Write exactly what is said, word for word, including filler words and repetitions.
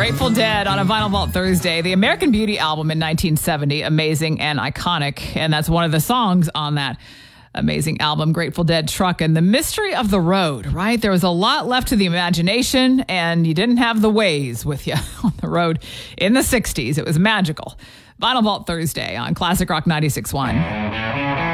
Grateful Dead on a Vinyl Vault Thursday. The American Beauty album in nineteen seventy, amazing and iconic. And that's one of the songs on that amazing album, Grateful Dead Truck. And the mystery of the road, right? There was a lot left to the imagination, and you didn't have the Waze with you on the road in the sixties. It was magical. Vinyl Vault Thursday on Classic Rock ninety-six point one.